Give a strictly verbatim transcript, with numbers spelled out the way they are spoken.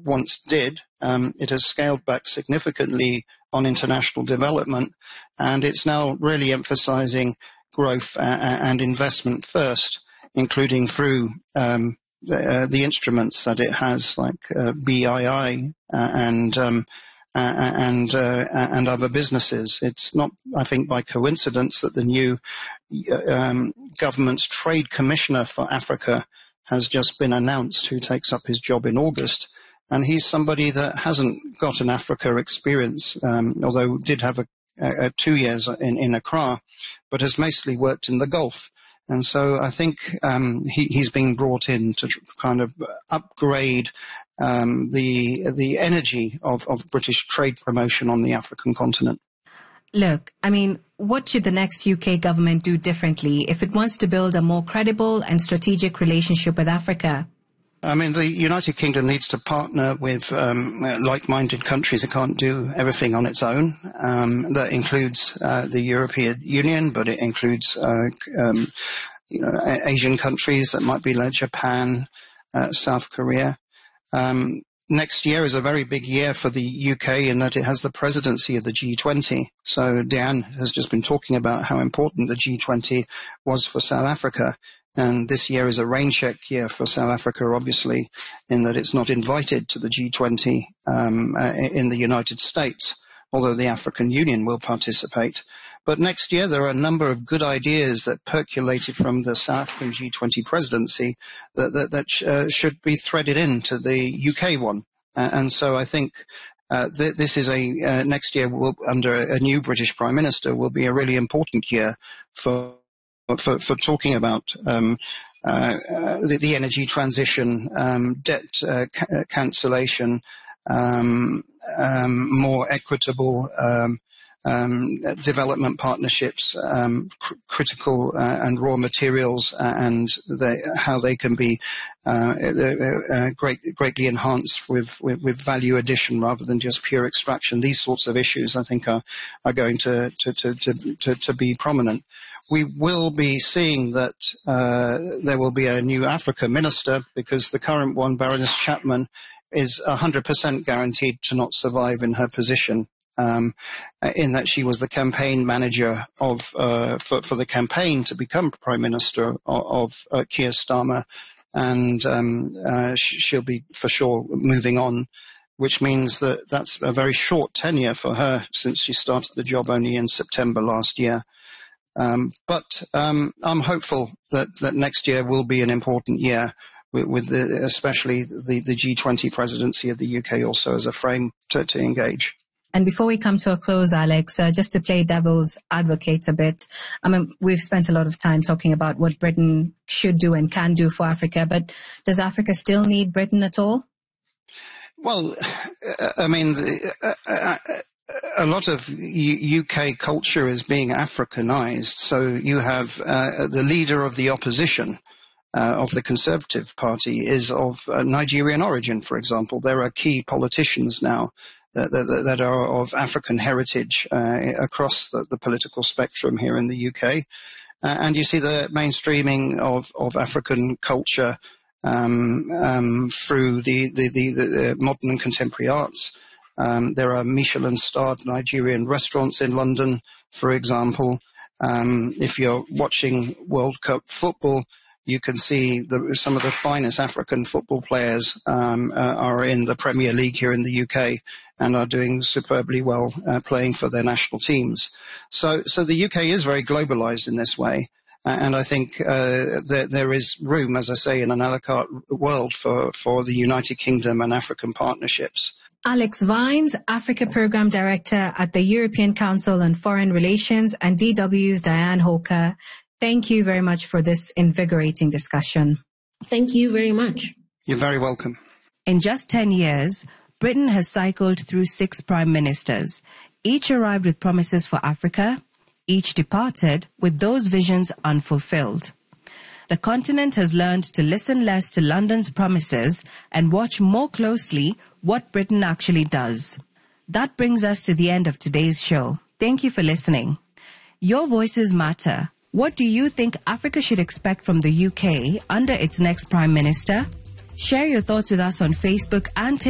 once did. Um, it has scaled back significantly on international development, and it's now really emphasizing growth uh, and investment first, including through um, the, uh, the instruments that it has, like uh, B I I uh, and um, uh, and uh, and other businesses. It's not, I think, by coincidence that the new um, government's Trade Commissioner for Africa has just been announced, who takes up his job in August. And he's somebody that hasn't got an Africa experience, um, although did have a, a, a two years in, in Accra, but has mostly worked in the Gulf. And so I think um, he, he's being brought in to kind of upgrade um, the the energy of, of British trade promotion on the African continent. Look, I mean, what should the next U K government do differently if it wants to build a more credible and strategic relationship with Africa? I mean, the United Kingdom needs to partner with um, like-minded countries. It can't do everything on its own. Um, that includes uh, the European Union, but it includes uh, um, you know, Asian countries that might be like Japan, uh, South Korea. Um, next year is a very big year for the U K in that it has the presidency of the G twenty. So Diane has just been talking about how important the G twenty was for South Africa. And this year is a rain check year for South Africa, obviously, in that it's not invited to the G twenty um, uh, in the United States, although the African Union will participate. But next year there are a number of good ideas that percolated from the South African G twenty presidency that, that, that sh uh, should be threaded into the U K one. Uh, and so I think uh, th this is a, uh, next year will, under a new British Prime Minister, will be a really important year for For, for talking about um, uh, uh, the, the energy transition, um, debt uh, ca cancellation, um, um, more equitable um, um, development partnerships, um, cr critical uh, and raw materials, uh, and they, how they can be uh, uh, great, greatly enhanced with, with, with value addition rather than just pure extraction. These sorts of issues, I think, are, are going to, to, to, to, to, to be prominent. We will be seeing that uh, there will be a new Africa minister, because the current one, Baroness Chapman, is one hundred percent guaranteed to not survive in her position, um, in that she was the campaign manager of uh, for, for the campaign to become Prime Minister of, of uh, Keir Starmer, and um, uh, she'll be for sure moving on, which means that that's a very short tenure for her, since she started the job only in September last year. Um, but um, I'm hopeful that, that next year will be an important year, with, with the, especially the, the G twenty presidency of the U K also as a frame to, to engage. And before we come to a close, Alex, uh, just to play devil's advocate a bit, I mean, we've spent a lot of time talking about what Britain should do and can do for Africa, but does Africa still need Britain at all? Well, I mean, uh, uh, a lot of U K culture is being Africanized. So you have uh, the leader of the opposition uh, of the Conservative Party is of uh, Nigerian origin, for example. There are key politicians now that, that, that are of African heritage uh, across the, the political spectrum here in the U K. Uh, and you see the mainstreaming of, of African culture um, um, through the, the, the, the modern and contemporary arts. Um, there are Michelin-starred Nigerian restaurants in London, for example. Um, if you're watching World Cup football, you can see the, some of the finest African football players um, uh, are in the Premier League here in the U K and are doing superbly well uh, playing for their national teams. So, so the U K is very globalized in this way. Uh, and I think uh, there, there is room, as I say, in an a la carte world for, for the United Kingdom and African partnerships. Alex Vines, Africa Programme Director at the European Council on Foreign Relations, and D W's Diane Hawker. Thank you very much for this invigorating discussion. Thank you very much. You're very welcome. In just ten years, Britain has cycled through six prime ministers. Each arrived with promises for Africa. Each departed with those visions unfulfilled. The continent has learned to listen less to London's promises and watch more closely what Britain actually does. That brings us to the end of today's show. Thank you for listening. Your voices matter. What do you think Africa should expect from the U K under its next Prime Minister? Share your thoughts with us on Facebook and